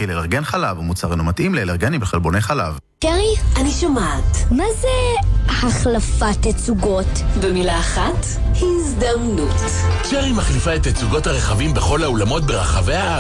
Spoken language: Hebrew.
מכיל אלרגן חלב, ומוצר אינו מתאים לאלרגנים בחלבוני חלב. קרי, אני שומעת. מה זה החלפת תצוגות? במילה אחת, הזדמנות. קרי מחליפה את תצוגות הרכבים בכל האולמות ברחבי הארץ.